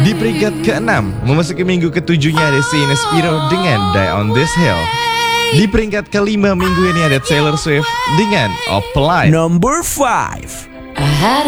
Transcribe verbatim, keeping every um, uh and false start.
Di peringkat keenam, memasuki minggu ketujuhnya ada Saint Spiro dengan Die on This Hill. Di peringkat kelima minggu ini ada Taylor Swift dengan Apply. Number five. I had